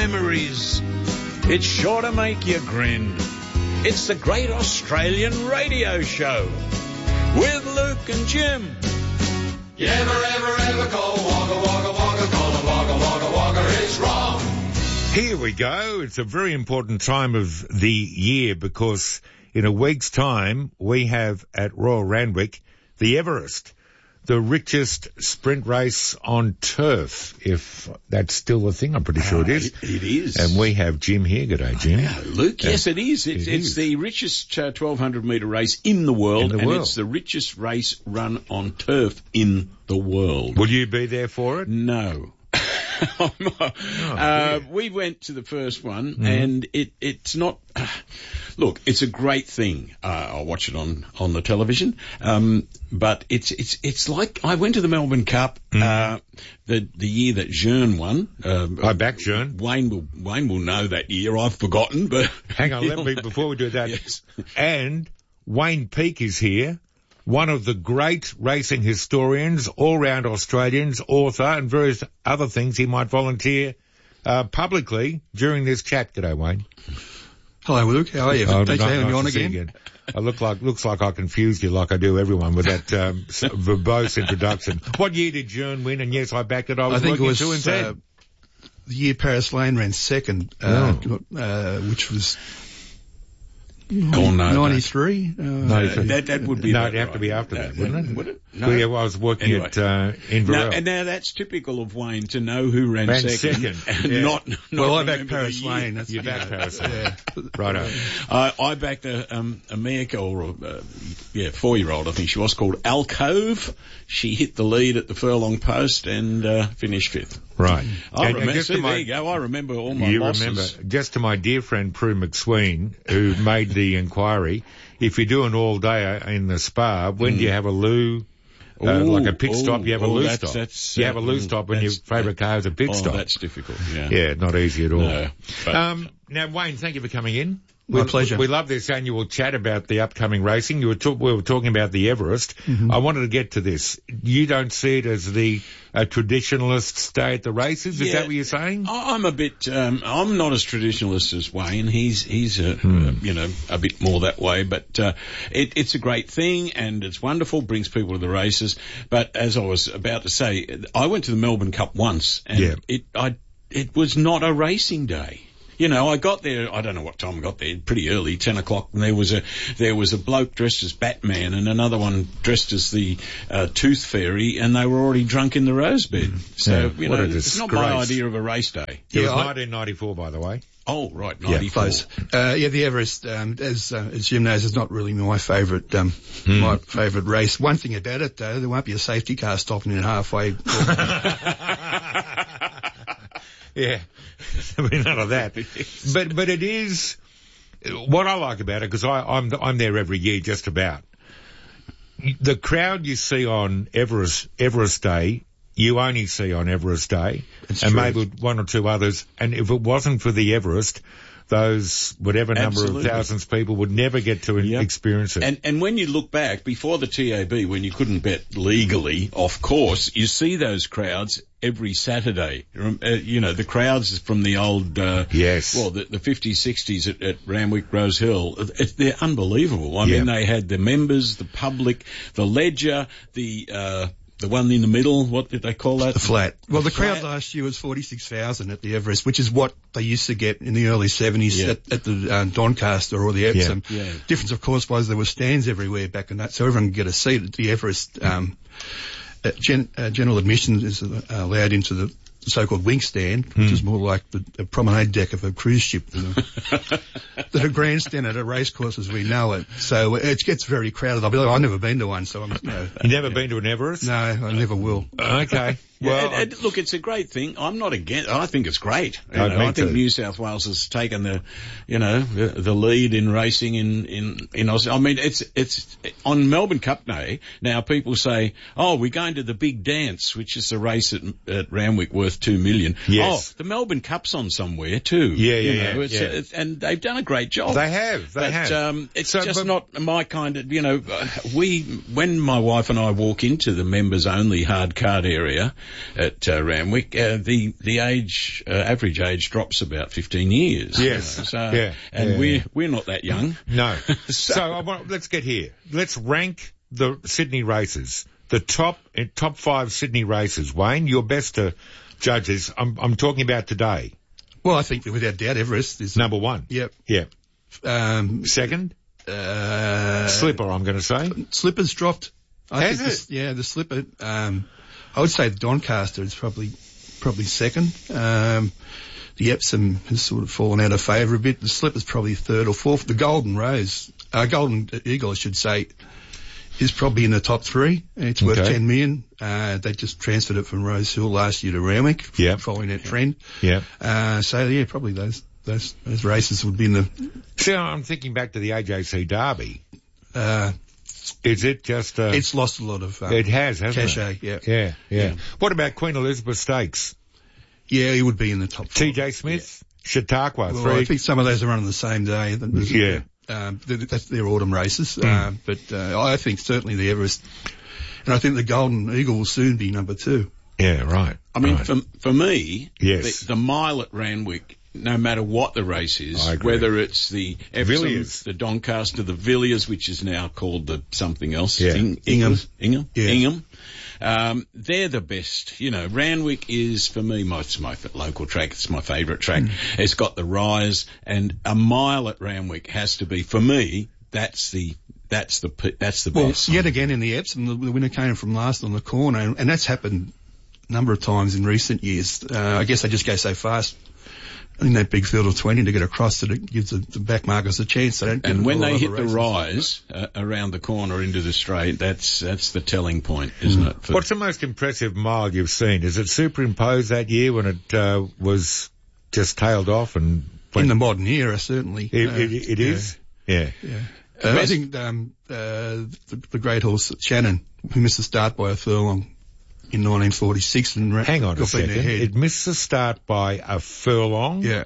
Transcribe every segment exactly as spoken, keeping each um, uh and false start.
memories. It's sure to make you grin. It's the Great Australian Radio Show with Luke and Jim. You ever, ever, ever call Wagga, Wagga, Wagga, call it Wagga, Wagga, Wagga, it's wrong. Here we go. It's a very important time of the year because in a week's time we have at Royal Randwick the Everest, the richest sprint race on turf, if that's still a thing. I'm pretty sure it is. Uh, it, it is. And we have Jim here. G'day, Jim. Yeah, Luke, yes, it is. It's, it it's is. the richest uh, twelve hundred metre race in the world, In the and world. it's the richest race run on turf in the world. Will you be there for it? No. uh, we went to the first one, mm. and it, it's not. Uh, look, it's a great thing. Uh, I'll watch it on, on the television, um, but it's it's it's like I went to the Melbourne Cup mm. uh, the the year that Jean won. Uh, I backed Jean. Wayne will Wayne will know that year. I've forgotten, but hang on. Let me before we do that. Yes. And Wayne Peake is here. One of the great racing historians, all-round Australians, author, and various other things. He might volunteer uh, publicly during this chat. G'day, Wayne. Hello, Luke. How are you? Oh, Thanks for having me nice on to see again. you again. I look like looks like I confused you, like I do everyone with that um, verbose introduction. What year did Jean win? And yes, I backed it. I was I think it working was two and ten. uh, the year Paris Lane ran second, uh, oh. uh, which was. Oh, no, ninety-three? No. Uh, no, that, that would be... No, that it'd have right. to be after no, that, wouldn't it? Would it? No. Well, yeah, well, I was working anyway. at uh, Inverell. Now, and now that's typical of Wayne to know who ran, ran second, second. and yeah. not, not well, I backed Paris Lane. That's you backed Paris Lane. Yeah. Righto. Uh, I backed a, um, a mare or a, uh, yeah, four-year-old, I think she was, called Alcove. She hit the lead at the furlong post and uh, finished fifth. Right. I and, remember, and see, my, there you go. I remember all my you losses. remember, just to my dear friend Prue McSween, who made the inquiry, if you do an all-day in the spa, when mm. do you have a loo, uh, ooh, like a pit ooh, stop, you have a ooh, loo that's, stop. That's, you have a loo uh, stop when your favourite car is a pit oh, stop. that's difficult, yeah. Yeah, not easy at all. No, but, um, now, Wayne, thank you for coming in. My we, pleasure. We love this annual chat about the upcoming racing. You were talk, we were talking about the Everest. Mm-hmm. I wanted to get to this. You don't see it as the uh, traditionalist stay at the races? Is yeah, that what you're saying? I'm a bit. Um, I'm not as traditionalist as Wayne. He's he's a, hmm. uh, you know a bit more that way. But uh, it, it's a great thing and it's wonderful. Brings people to the races. But as I was about to say, I went to the Melbourne Cup once and yeah. it I it was not a racing day. You know, I got there, I don't know what time I got there, pretty early, ten o'clock, and there was a, there was a bloke dressed as Batman and another one dressed as the, uh, Tooth Fairy, and they were already drunk in the rose bed. Mm. So, yeah, you know, it's not my idea of a race day. It yeah, was I, nineteen ninety-four, by the way. Oh, right, ninety-four. Yeah, uh, yeah, the Everest, um, as, uh, as Jim knows, is not really my favourite, um, mm. my favourite race. One thing about it, though, there won't be a safety car stopping in halfway. Yeah, there'll be none of that. But but it is what I like about it, because I'm I'm there every year just about. The crowd you see on Everest Everest Day, you only see on Everest Day, That's and true. maybe one or two others. And if it wasn't for the Everest, those whatever number Absolutely. of thousands of people would never get to Yep. experience it. And and when you look back, before the T A B, when you couldn't bet legally, of course, you see those crowds every Saturday. Uh, you know, the crowds from the old, uh, yes. well, the, the fifties, sixties at, at Randwick, Rose Hill, it, they're unbelievable. I Yeah. mean, they had the members, the public, the ledger, the, uh, the one in the middle, what did they call that? The flat. Well, the, the crowd flat. last year was forty-six thousand at the Everest, which is what they used to get in the early seventies Yeah. at, at the uh, Doncaster or the Epsom. Yeah. Yeah. Difference, of course, was there were stands everywhere back in that, so everyone could get a seat at the Everest. Um, uh, gen, uh, general admission is uh, allowed into the so-called wing stand, which Mm. is more like the, the promenade deck of a cruise ship than a, than a grandstand at a racecourse as we know it. So it gets very crowded. I'll be like, I've never been to one, so I'm, you know, You never been to an Everest? no, I never will. Okay. Well, Well, and, and look, it's a great thing. I'm not against. I think it's great. You Oh, know, me I think too. New South Wales has taken the, you know, the, the lead in racing in in in Australia. I mean, it's it's on Melbourne Cup Day now. People say, "Oh, we're going to the big dance," which is a race at, at Randwick worth two million. Yes. Oh, the Melbourne Cup's on somewhere too. Yeah, yeah, you know, yeah, it's, yeah. It's, and they've done a great job. They have, they but, have. Um, it's So, just but- not my kind of, you know, uh, we, when my wife and I walk into the members only hard card area, at uh, Randwick, uh, the the age uh, average age drops about fifteen years. Yes. You know, so, Yeah. and Yeah. we're we're not that young. No. So- so I want, let's get here. Let's rank the Sydney races. The top uh, top five Sydney races. Wayne, you're best to judge this. I'm I'm talking about today. Well, I think that without doubt Everest is Number one. Yep. Yeah. Um, Second. uh, Slipper, I'm going to say. Slipper's dropped. I Has think it? The, yeah, the Slipper. Um, I would say the Doncaster is probably probably second. Um, the Epsom has sort of fallen out of favour a bit. The Slipper's probably third or fourth. The Golden Rose, uh, Golden Eagle, I should say, is probably in the top three. It's worth Okay. ten million. Uh, they just transferred it from Rose Hill last year to Randwick, Yep. following that trend. Yeah. Uh, so yeah, probably those those those races would be in the. See, I'm thinking back to the A J C Derby. Uh, Is it just? Uh, it's lost a lot of. Um, it has, hasn't cachet, it? yeah. Yeah, yeah. Yeah. What about Queen Elizabeth Stakes? Yeah, he would be in the top. T five. J Smith, Chautauqua, Well, three. I think some of those are run on the same day. That- Yeah. Um, th- that's their autumn races. Mm. Uh, but uh, I think certainly the Everest, and I think the Golden Eagle will soon be number two. Yeah, right. I mean, right. for for me, Yes. the, the mile at Randwick, no matter what the race is, I agree. whether it's the Epsom, Villiers. the Doncaster, the Villiers, which is now called the something else, Yeah. Ing- Ingham. Ingham, Yeah. Ingham. Um, they're the best. You know, Randwick is for me my, it's my local track. It's my favourite track. Mm. It's got the rise, and a mile at Randwick has to be for me. That's the that's the p- that's the Well, best. yet again in the Epsom, the, the winner came from last on the corner, and, and that's happened a number of times in recent years. Uh, I guess they just go so fast in that big field of twenty to get across that it gives the, the back markers a chance. They don't get And a when lot they of hit other the races. rise uh, around the corner into the straight, that's that's the telling point, isn't it? For- What's the most impressive mile you've seen? Is it superimposed that year when it uh, was just tailed off and in the modern era, certainly. It, Uh, it, it yeah. is. Yeah. Yeah. Uh, I think um, uh, the, the great horse Shannon, who missed the start by a furlong in nineteen forty-six, and ra- Hang on a got beaten second. ahead. It missed the start by a furlong. Yeah.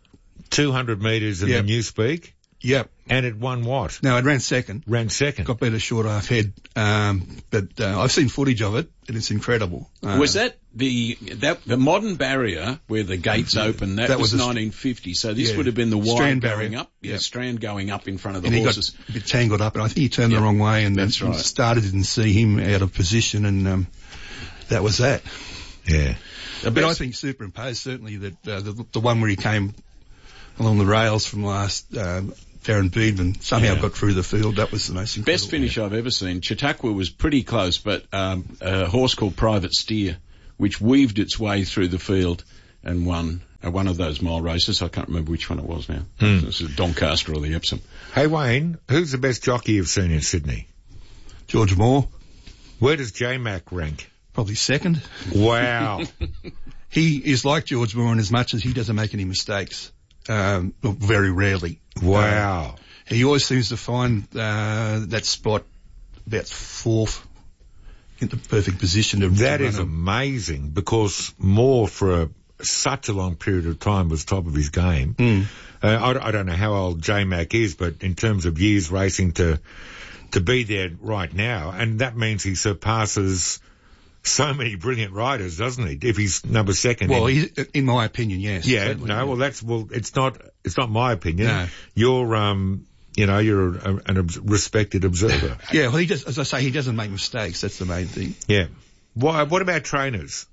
two hundred metres in Yep. the Newspeak, Yep. and it won what? No, it ran second. Ran second. Got beat a short half head. Um, but uh, I've seen footage of it, and it's incredible. Uh, was that the that the modern barrier where the gates open? That, That was, was a- nineteen fifty. So this yeah. would have been the wide Strand going barrier. up, yeah, Yeah. strand going up in front of the And he got horses. a bit tangled up, and I think he turned Yeah. the wrong way, and That's then right. started didn't see him out of position, and um, that was that. Yeah. The But I best- think superimposed, certainly that uh, the, the one where he came along the rails from last um, Darren Beedman somehow Yeah. got through the field. That was the most incredible. Best finish I've ever seen. Chautauqua was pretty close, but um, a horse called Private Steer, which weaved its way through the field and won uh, one of those mile races. I can't remember which one it was now. Hmm. This is Doncaster or the Epsom. Hey Wayne, who's the best jockey you've seen in Sydney? George Moore, Where does J-Mac rank? probably second. Wow. He is like George Moore in as much as he doesn't make any mistakes. Um, well, very rarely. Wow. He always seems to find uh, that spot about fourth in the perfect position to That to is run him. amazing because Moore for a, such a long period of time was top of his game. Mm. Uh, I, I don't know how old J-Mac is, but in terms of years racing to to be there right now, and that means he surpasses so many brilliant riders, doesn't he? If he's number second. Well, in, he, in my opinion, yes. yeah, certainly, no, well that's well, it's not it's not my opinion. No. You're um, you know, you're a, an obs- respected observer. Yeah, well, he just, as I say, he doesn't make mistakes. That's the main thing. Yeah. What what about trainers?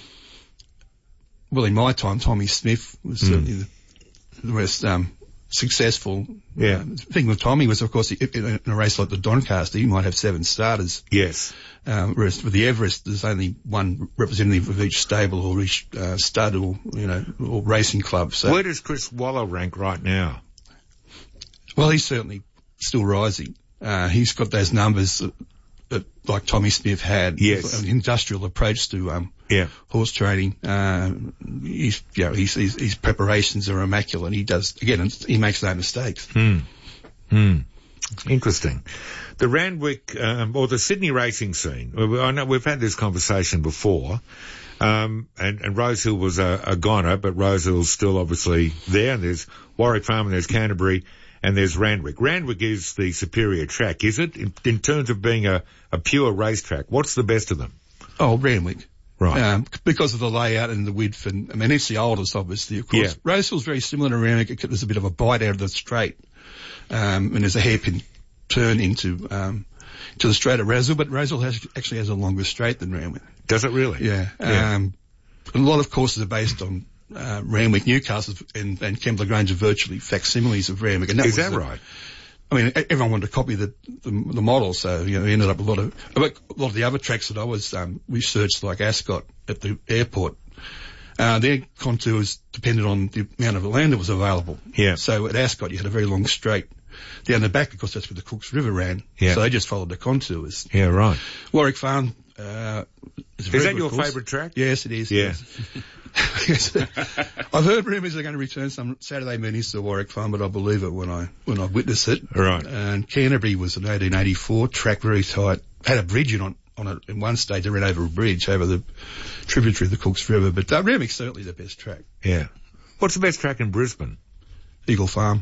Well, in my time, Tommy Smith was Mm. certainly the, the most um, successful. Yeah. Uh, the thing with Tommy was, of course, in in a race like the Doncaster, he might have seven starters. Yes. Um, whereas with the Everest, there's only one representative of each stable or each uh, stud or, you know, or racing club. So, Where does Chris Waller rank right now? well, he's certainly still rising. Uh, he's got those numbers that, that like Tommy Smith had. Yes. An industrial approach to um, Yeah. horse training. Uh, he's, you know, he's, his, his preparations are immaculate. He does, again, he makes no mistakes. Hmm. Hmm. Interesting. The Randwick, um, or the Sydney racing scene, I know we've had this conversation before, um, and, and Rosehill was a, a goner, but Rosehill's still obviously there, and there's Warwick Farm, and there's Canterbury, and there's Randwick. Randwick is the superior track, is it? In, in terms of being a, a pure racetrack, what's the best of them? Oh, Randwick. Right. Um, because of the layout and the width, and I mean it's the oldest, obviously. Of course, Yeah. Rosehill's very similar to Randwick. There's a bit of a bite out of the straight, um, and there's a hairpin turn into um, to the straight of Rosehill. But Rosehill has, actually has a longer straight than Randwick. Does it really? Yeah. Yeah. Um, a lot of courses are based on uh, Randwick, Newcastle, and, and Kembla Grange are virtually facsimiles of Randwick. And that Is was that the, right? I mean, everyone wanted to copy the, the, the model, so, you know, we ended up with a lot of, a lot of the other tracks that I was, um, researched, like Ascot at the airport, uh, their contours depended on the amount of land that was available. Yeah. So at Ascot, you had a very long straight down the back because that's where the Cooks River ran. Yeah. So they just followed the contours. Yeah, right. Warwick Farm, uh, is, a Is very that good your course. favourite track? Yes, it is. Yeah. Yes. I've heard rumours they're going to return some Saturday mornings to Warwick Farm, but I believe it when I when I witness it. Right. And Canterbury was an eighteen eighty-four track, very tight. Had a bridge in on on it in one stage. They ran over a bridge over the tributary of the Cooks River. But uh, Randwick's certainly the best track. Yeah. What's the best track in Brisbane? Eagle Farm.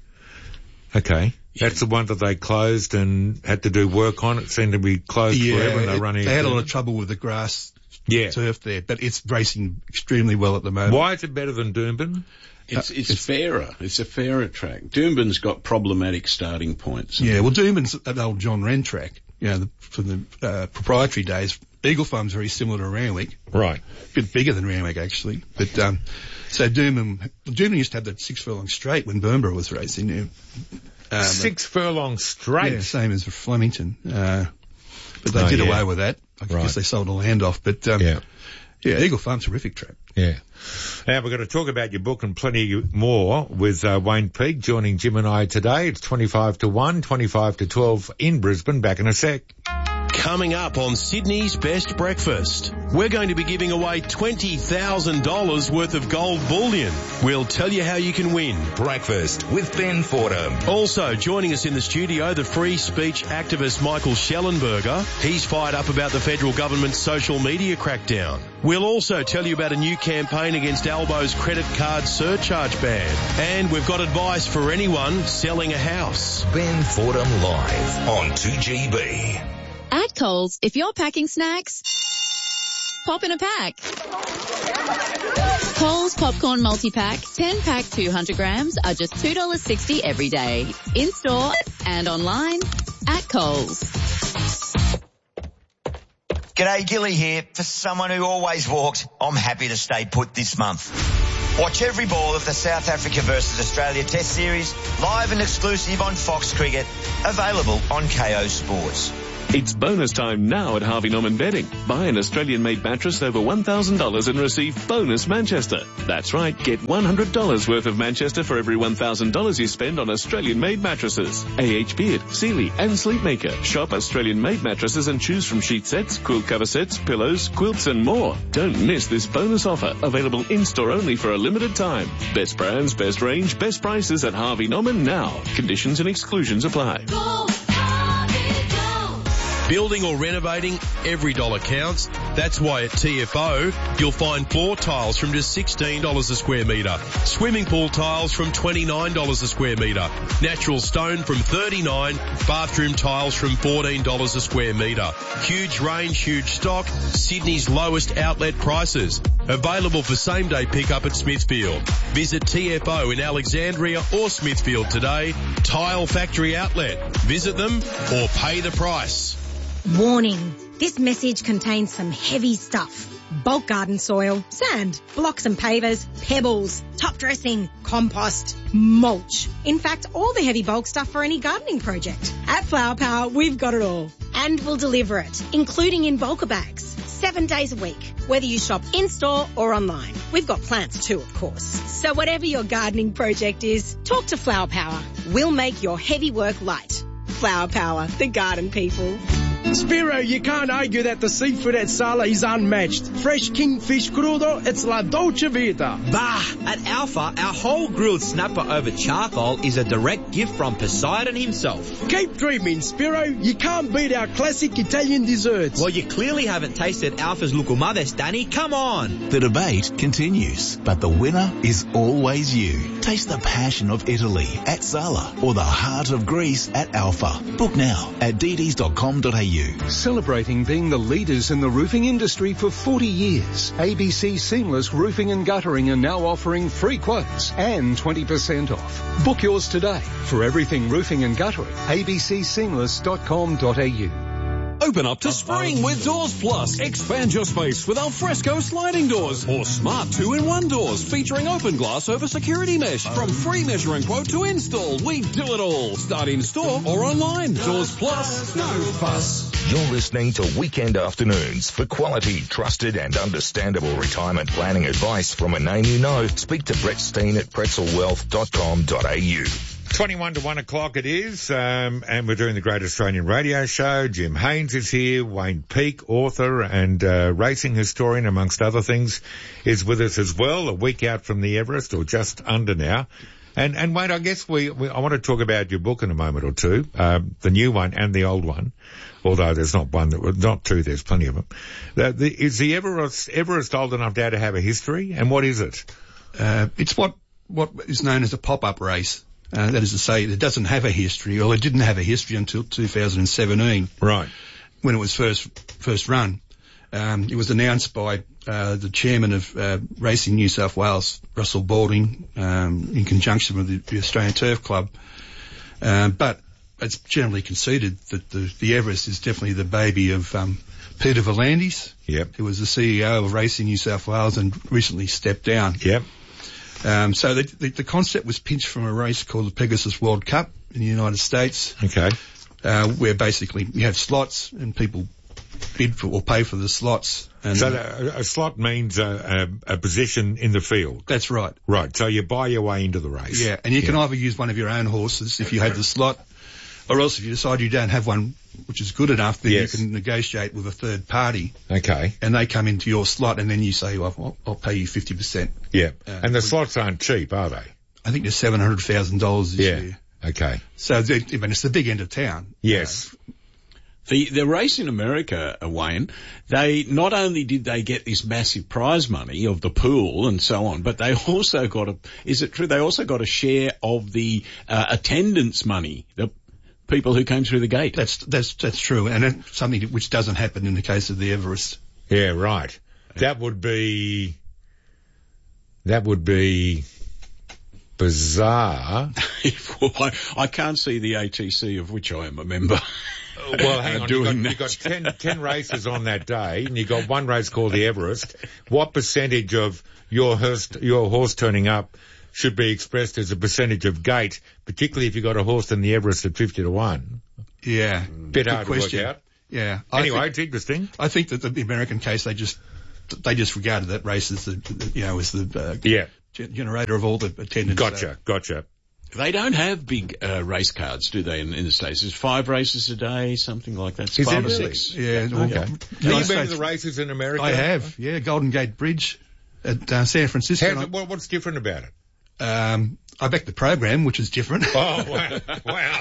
Okay. That's the one that they closed and had to do work on. It seemed to be closed forever and they're it- running. they had a lot of trouble with the grass Yeah. turf there, but it's racing extremely well at the moment. Why is it better than Doomben? It's, it's fairer. It's a fairer track. Doomben's got problematic starting points. Yeah, well, Doomben's an old John Wren track, you know, the, from the uh, proprietary days. Eagle Farm's very similar to Randwick, Right. a bit bigger than Randwick actually. But um, so Doomben, Doomben used to have that six furlong straight when Burnborough was racing there. Um, Six furlong straight. yeah, same as Flemington. Uh, but they Oh, did yeah. away with that. I Right. guess they sold the land off. But um, Yeah. yeah, Eagle Farm's a terrific track. Yeah. Now we're going to talk about your book and plenty more with uh, Wayne Peake joining Jim and I today. It's twenty-five to one, twenty-five to twelve in Brisbane. Back in a sec. Coming up on Sydney's Best Breakfast, we're going to be giving away twenty thousand dollars worth of gold bullion. We'll tell you how you can win. Breakfast with Ben Fordham. Also joining us in the studio, the free speech activist Michael Schellenberger. He's fired up about the federal government's social media crackdown. We'll also tell you about a new campaign against Albo's credit card surcharge ban. And we've got advice for anyone selling a house. Ben Fordham live on two G B. At Coles, if you're packing snacks, pop in a pack. Coles Popcorn Multi-Pack, ten pack two hundred grams are just two dollars sixty every day. In-store and online at Coles. G'day, Gilly here. For someone who always walked, I'm happy to stay put this month. Watch every ball of the South Africa versus Australia Test Series live and exclusive on Fox Cricket, available on K O Sports. It's bonus time now at Harvey Norman Bedding. Buy an Australian-made mattress over one thousand dollars and receive bonus Manchester. That's right, get one hundred dollars worth of Manchester for every one thousand dollars you spend on Australian-made mattresses. A H Beard, Sealy and Sleepmaker. Shop Australian-made mattresses and choose from sheet sets, quilt cover sets, pillows, quilts and more. Don't miss this bonus offer, available in-store only for a limited time. Best brands, best range, best prices at Harvey Norman now. Conditions and exclusions apply. Building or renovating, every dollar counts. That's why at T F O, you'll find floor tiles from just sixteen dollars a square metre, swimming pool tiles from twenty-nine dollars a square metre, natural stone from thirty-nine dollars, bathroom tiles from fourteen dollars a square metre. Huge range, huge stock, Sydney's lowest outlet prices. Available for same-day pickup at Smithfield. Visit T F O in Alexandria or Smithfield today. Tile Factory Outlet. Visit them or pay the price. Warning, this message contains some heavy stuff. Bulk garden soil, sand, blocks and pavers, pebbles, top dressing, compost, mulch. In fact, all the heavy bulk stuff for any gardening project. At Flower Power, we've got it all. And we'll deliver it, including in bulker bags, seven days a week, whether you shop in-store or online. We've got plants too, of course. So whatever your gardening project is, talk to Flower Power. We'll make your heavy work light. Flower Power, the garden people. Spiro, you can't argue that the seafood at Sala is unmatched. Fresh kingfish crudo, it's la dolce vita. Bah! At Alpha, our whole grilled snapper over charcoal is a direct gift from Poseidon himself. Keep dreaming, Spiro. You can't beat our classic Italian desserts. Well, you clearly haven't tasted Alpha's Lucumades, Danny. Come on! The debate continues, but the winner is always you. Taste the passion of Italy at Sala or the heart of Greece at Alpha. Book now at d ds dot com dot a u. u. Celebrating being the leaders in the roofing industry for forty years, A B C Seamless Roofing and Guttering are now offering free quotes and twenty percent off. Book yours today. For everything roofing and guttering, a b c seamless dot com dot a u. Open up to spring with Doors Plus. Expand your space with alfresco sliding doors or smart two-in-one doors featuring open glass over security mesh. From free measuring quote to install, we do it all. Start in store or online. Doors Plus, no fuss. You're listening to Weekend Afternoons. For quality, trusted and understandable retirement planning advice from a name you know, speak to Brett Steen at pretzel wealth dot com dot a u. twenty-one to one o'clock it is, um, and we're doing the Great Australian Radio Show. Jim Haynes is here. Wayne Peake, author and uh, racing historian, amongst other things, is with us as well, a week out from the Everest, or just under now. And, and Wayne, I guess we, we I want to talk about your book in a moment or two, um, the new one and the old one, although there's not one, that not two, there's plenty of them. The, the, is the Everest, Everest old enough now to have a history, and what is it? Uh, it's what, what is known as a pop-up race. Uh, that is to say, it doesn't have a history, or it didn't have a history until two thousand seventeen. Right. When it was first, first run. Um, it was announced by, uh, the chairman of, uh, Racing New South Wales, Russell Balding, um, in conjunction with the, the Australian Turf Club. Um, but it's generally conceded that the, the Everest is definitely the baby of, um, Peter V'landys. Yep. Who was the C E O of Racing New South Wales and recently stepped down. Yep. Um, so the, the, the concept was pinched from a race called the Pegasus World Cup in the United States. Okay. Uh, where basically you have slots and people bid for or pay for the slots. And so the, a slot means a, a, a position in the field. That's right. Right. So you buy your way into the race. Yeah. And you yeah. can either use one of your own horses if you have the slot, or else if you decide you don't have one which is good enough, then yes. you can negotiate with a third party. Okay. And they come into your slot, and then you say, well, I'll, I'll pay you fifty percent. Yeah. Uh, and the slots aren't cheap, are they? I think they're seven hundred thousand dollars this yeah. year. Okay. So, I mean, it's the big end of town. Yes. Uh, The the race in America, uh, Wayne, they not only did they get this massive prize money of the pool and so on, but they also got a, is it true, they also got a share of the uh, attendance money, the people who came through the gate. That's, that's, that's true. And that's something which doesn't happen in the case of the Everest. Yeah, right. That would be, that would be bizarre. well, I, I can't see the A T C of which I am a member. Well, hang on, you've got, you got ten, ten races on that day, and you've got one race called the Everest. What percentage of your horse, your horse turning up should be expressed as a percentage of gate, particularly if you've got a horse in the Everest at fifty to one? Yeah. Bit hard question. to work out. Yeah. Anyway, think, it's interesting. I think that the American case, they just, they just regarded that race as the, you know, as the, uh, yeah. generator of all the attendance. Gotcha, so. gotcha. They don't have big uh, race cards, do they, in, in the States? There's five races a day, something like that. It's Is five it or really? six. Yeah. Okay. Well, Have you been to the races in America? I have, yeah. Golden Gate Bridge at uh, San Francisco. How's it, what, what's different about it? Um, I backed the program, which is different. Oh, wow. wow.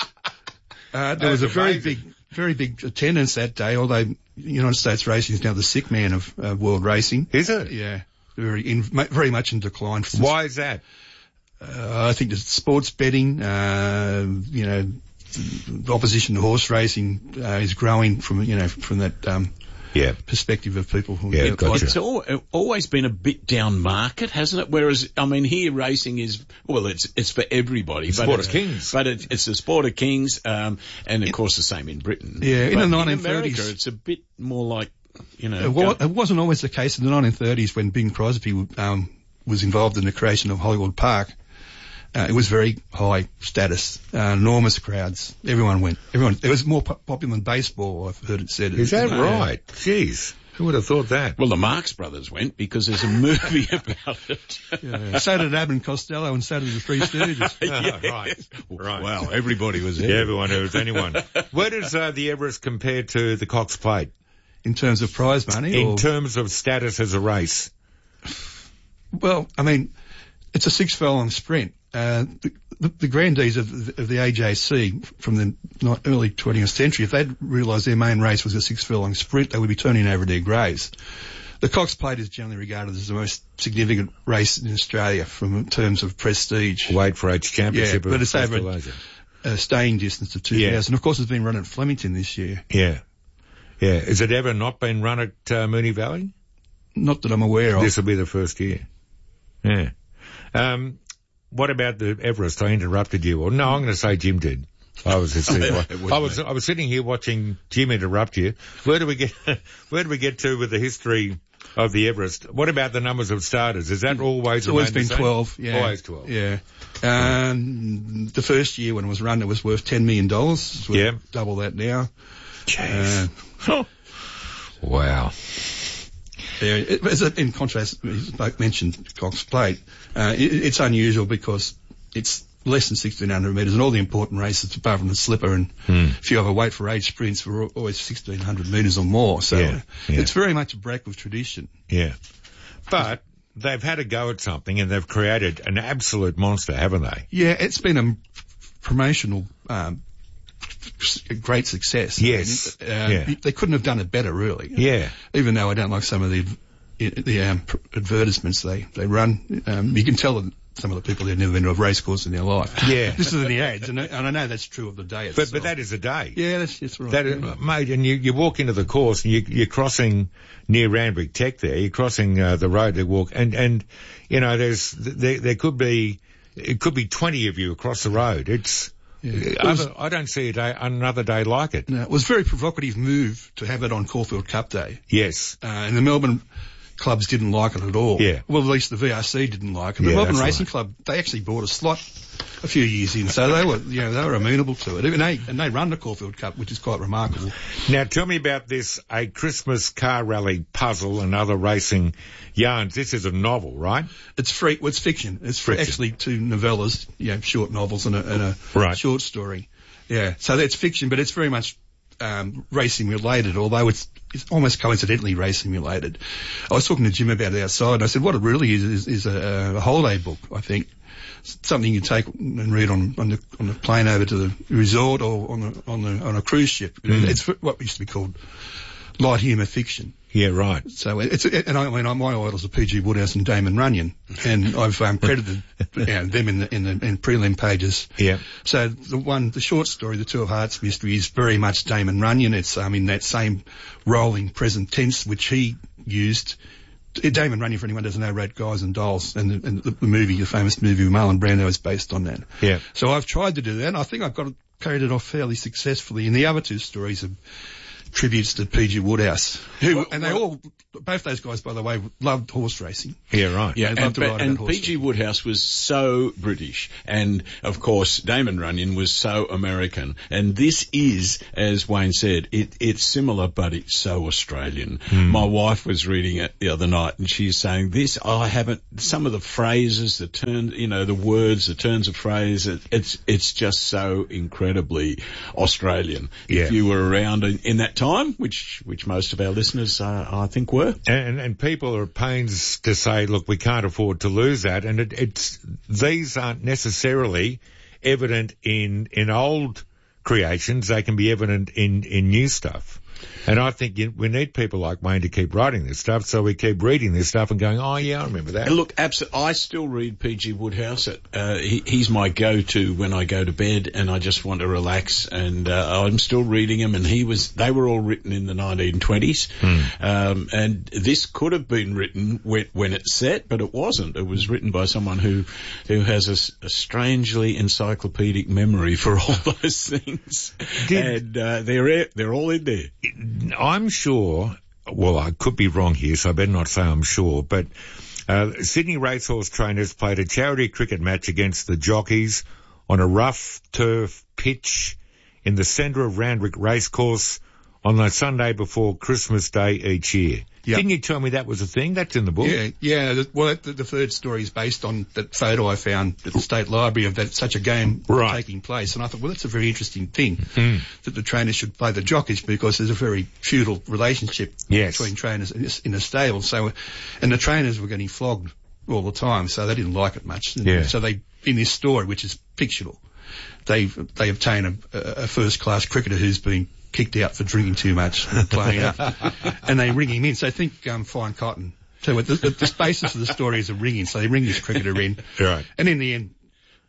Uh, there was a very big, very big attendance that day, although United States racing is now the sick man of uh, world racing. Is it? Yeah. Very, in, very much in decline. Why is that? Uh, I think the sports betting, uh, you know, the opposition to horse racing uh, is growing from, you know, from that um, yeah. perspective of people who... Yeah, you know, gotcha. like, It's all, always been a bit down market, hasn't it? Whereas, I mean, here racing is, well, it's it's for everybody. It's but sport it's, of kings. But it, it's the sport of kings, um, and of course the same in Britain. Yeah, in but the nineteen thirties. In America, it's a bit more like, you know... It, wa- it wasn't always the case in the nineteen thirties when Bing Crosby um, was involved in the creation of Hollywood Park. Uh, it was very high status, uh, enormous crowds. Everyone went. Everyone. It was more po- popular than baseball, I've heard it said. Is that uh, right? Jeez. Who would have thought that? Well, the Marx Brothers went because there's a movie about it. Yeah. So did Abbott and Costello, and so did the Three Stooges. Oh, right. Right. Wow, everybody was there. Yeah, everyone who was anyone. Where does uh, the Everest compare to the Cox Plate? In terms of prize money? In or? terms of status as a race? Well, I mean, it's a six furlong sprint. Uh, the, the, the grandees of the, of the A J C from the not early twentieth century, if they'd realised their main race was a six furlong sprint, they would be turning over their graves. The Cox Plate is generally regarded as the most significant race in Australia from in terms of prestige. Weight for Age Championship yeah, but of it's over, Australasia. a staying distance of two thousand. Yeah. Of course, it's been run at Flemington this year. Yeah. Yeah. Has it ever not been run at uh, Moonee Valley? Not that I'm aware of. This will be the first year. Yeah. Um, what about the Everest? I interrupted you. Or no, I'm going to say Jim did. I was just, I was I was sitting here watching Jim interrupt you. Where do we get where do we get to with the history of the Everest? What about the numbers of starters? Is that always it's always been the same? twelve? Yeah, always twelve. Yeah. Um, the first year when it was run, it was worth ten million dollars. Yeah, double that now. Jeez. Uh, wow. Yeah, it, as a, in contrast, I mentioned Cox Plate. Uh, it, it's unusual because it's less than sixteen hundred metres, and all the important races, apart from the slipper and hmm. a few other weight for age sprints, were always sixteen hundred metres or more. So yeah, yeah. it's very much a break with tradition. Yeah. But they've had a go at something and they've created an absolute monster, haven't they? Yeah, it's been a promotional, um, great success. Yes. I mean, uh, yeah. They couldn't have done it better, really. Yeah. Even though I don't like some of the the um, advertisements they, they run, um, you can tell that some of the people, they've never been to a race course in their life. Yeah. This is in the ads, and I, and I know that's true of the day itself. But, but that is a day. Yeah, that's, that's right. That is, yeah. Mate, and you, you walk into the course and you, you're crossing near Randwick Tech there, you're crossing uh, the road to walk, and, and, you know, there's, there, there could be, it could be twenty of you across the road. It's, yeah. other, was, I don't see a day, another day like it. No, it was a very provocative move to have it on Caulfield Cup Day. Yes. Uh, and the Melbourne clubs didn't like it at all. Yeah. Well, at least the V R C didn't like it. The yeah, Melbourne Racing right. Club, they actually bought a slot a few years in, so they were, you know, they were amenable to it. And they, and they run the Caulfield Cup, which is quite remarkable. Now, tell me about this, A Christmas Car Rally Puzzle and Other Racing Yarns. This is a novel, right? It's free, well, it's fiction. It's fiction. actually two novellas, you know, short novels and a, and a right. short story. Yeah. So that's fiction, but it's very much Um, racing related, although it's, it's almost coincidentally racing related. I was talking to Jim about it outside, and I said what it really is is, is a, a holiday book, I think. Something you take and read on, on the on the plane over to the resort or on the on the on a cruise ship. Mm. It's what used to be called light humour fiction. Yeah, right. So it's, and I mean, my idols are P G Woodhouse and Damon Runyon, and I've um, credited you know, them in the in the in prelim pages. Yeah. So the one, the short story, The Two of Hearts Mystery, is very much Damon Runyon. It's um in that same rolling present tense which he used. Damon Runyon, for anyone who doesn't know, wrote Guys and Dolls, and the, and the movie, the famous movie with Marlon Brando, is based on that. Yeah. So I've tried to do that, and I think I've got it, carried it off fairly successfully. And the other two stories are tributes to P G Woodhouse, who, well, and they well, all, both those guys, by the way, loved horse racing. Yeah, right. Yeah, they and, and, and P G Woodhouse was so British, and of course Damon Runyon was so American. And this is, as Wayne said, it, it's similar, but it's so Australian. Mm. My wife was reading it the other night, and she's saying, "This, I haven't." Some of the phrases, the turn, you know, the words, the turns of phrase, it, it's it's just so incredibly Australian. Yeah. If you were around in, in that time, which which most of our listeners, uh, I think, were. And, and people are at pains to say, look, we can't afford to lose that. And it, it's these aren't necessarily evident in in old creations. They can be evident in, in new stuff. And I think you, we need people like Wayne to keep writing this stuff, so we keep reading this stuff and going, oh yeah, I remember that. And look, absolutely, I still read P G Woodhouse. Uh, he, he's my go-to when I go to bed and I just want to relax. And uh, I'm still reading him. And he was, they were all written in the nineteen twenties. Hmm. Um, and this could have been written when, when it's set, but it wasn't. It was written by someone who who has a, a strangely encyclopedic memory for all those things. Did, and uh, they're they're all in there. I'm sure, well, I could be wrong here, so I better not say I'm sure, but uh, Sydney racehorse trainers played a charity cricket match against the jockeys on a rough turf pitch in the centre of Randwick Racecourse on the Sunday before Christmas Day each year. Yep. Didn't you tell me that was a thing? That's in the book. Yeah, yeah. The, well, the, the third story is based on that photo I found at the State Library of that such a game right. taking place, and I thought, well, that's a very interesting thing mm. that the trainers should play the jockeys because there's a very feudal relationship yes. between trainers in, in a stable. So, and the trainers were getting flogged all the time, so they didn't like it much. And yeah. So they, in this story, which is fictional, they they obtain a, a first class cricketer who's been kicked out for drinking too much and playing up, and they ring him in. So think um, Fine Cotton. So the, the, the basis of the story is a ringing. So they ring this cricketer in, right. and in the end,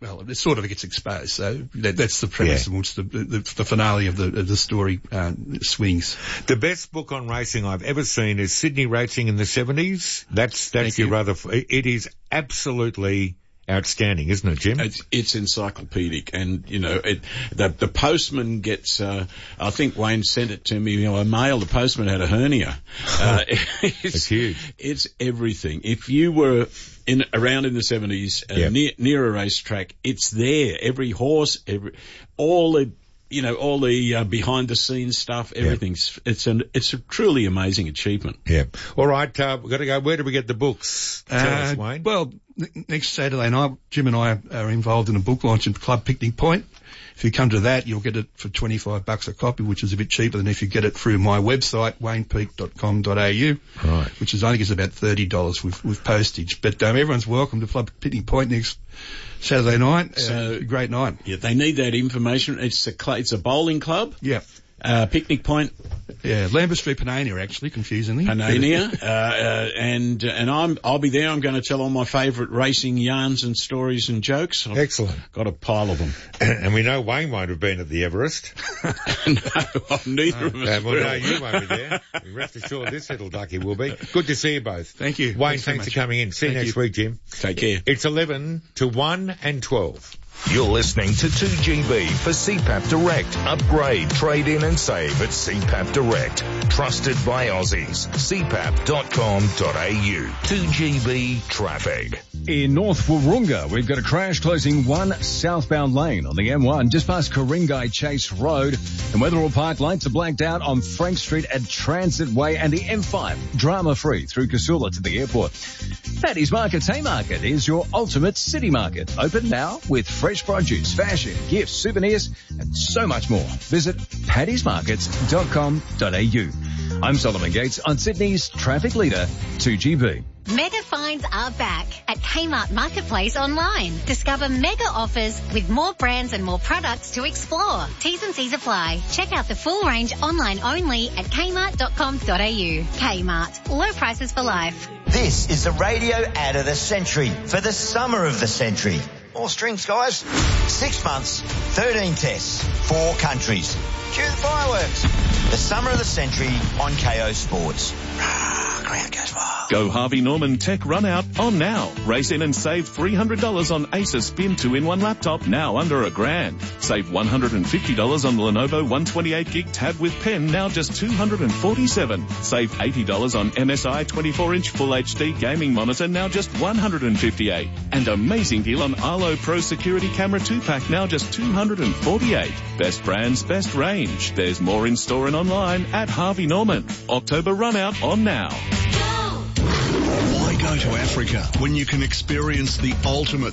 well, it sort of gets exposed. So that, that's the premise Yeah. in which the, the, the finale of the, of the story uh, swings. The best book on racing I've ever seen is Sydney Racing in the seventies. That's, that's Thank your you. rather, it is absolutely outstanding, isn't it, Jim? It's, it's encyclopedic, and you know, it, the the postman gets. Uh, I think Wayne sent it to me. You know, a mail. The postman had a hernia. Uh, it's, It's huge. It's everything. If you were in around in the seventies, uh, Yep. near near a racetrack, it's there. Every horse, every all the. You know, all the uh, behind-the-scenes stuff, everything's, it's an, it's a truly amazing achievement. Yeah. All right, uh, we've got to go. Where do we get the books? Tell us, Uh, Wayne. Well, n- next Saturday night, Jim and I are involved in a book launch at Club Picnic Point. If you come to that, you'll get it for twenty-five bucks a copy, which is a bit cheaper than if you get it through my website, wayne peak dot com dot a u, Right. which is, I think is about thirty dollars with, with postage. But um, everyone's welcome to Club Picnic Point next Saturday night. So- uh, it's a great night. Yeah, they need that information. It's a, cl- it's a bowling club, Yeah. uh, picnic point, Yeah, Lambert Street, Panania, actually, confusingly. Panania, uh, uh, and, and I'm, I'll be there. I'm going to tell all my favourite racing yarns and stories and jokes. I've Excellent. got a pile of them. And we know Wayne won't have been at the Everest. No, neither of us Uh, well, will. no, you won't be there. Rest assured this little ducky will be. Good to see you both. Thank you. Wayne, Thanks so thanks much. for coming in. See you Thank next you. week, Jim. Take care. It's eleven to one and twelve. You're listening to two G B for C PAP Direct. Upgrade, trade in and save at C PAP Direct. Trusted by Aussies. c pap dot com dot a u. two G B traffic. In North Wahroonga, we've got a crash closing one southbound lane on the M one just past Ku-ring-gai Chase Road. And Wetherall Park lights are blacked out on Frank Street at Transit Way and the M five drama-free through Casula to the airport. Paddy's Markets Haymarket is your ultimate city market. Open now with fresh produce, fashion, gifts, souvenirs, and so much more. Visit paddys markets dot com dot a u. I'm Solomon Gates on Sydney's traffic leader, two G B. Mega finds are back at Kmart Marketplace online. Discover mega offers with more brands and more products to explore. T's and C's apply. Check out the full range online only at kmart dot com dot a u. Kmart. Low prices for life. This is the radio ad of the century for the summer of the century. All strings, guys. Six months, thirteen tests, four countries. Cue the fireworks. The summer of the century on K O Sports. Ground goes wild. Go Harvey Norman Tech Run Out on now. Race in and save three hundred dollars on Acer Spin two in one laptop, now under a grand. Save one hundred fifty dollars on the Lenovo one twenty-eight gig tab with pen, now just two hundred forty-seven dollars. Save eighty dollars on M S I twenty-four inch Full H D gaming monitor, now just one hundred fifty-eight dollars. And amazing deal on Arlo Pro Security Camera two pack, now just two hundred forty-eight dollars. Best brands, best range. There's more in store and online at Harvey Norman. October Run Out on now. Why go to Africa when you can experience the ultimate